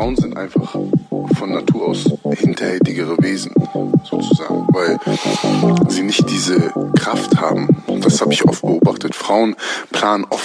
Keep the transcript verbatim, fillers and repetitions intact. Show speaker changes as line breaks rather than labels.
Frauen sind einfach von Natur aus hinterhältigere Wesen, sozusagen, weil sie nicht diese Kraft haben. Das habe ich oft beobachtet. Frauen planen oft